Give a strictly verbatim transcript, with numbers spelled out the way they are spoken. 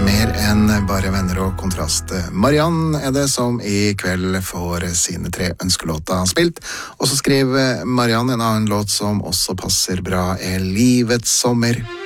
Mer enn bare venner og kontrast. Mariann er det som i kveld får sine tre ønskelåter spilt. Og så skriver Mariann en annen låt som også passer bra, er Livets sommer.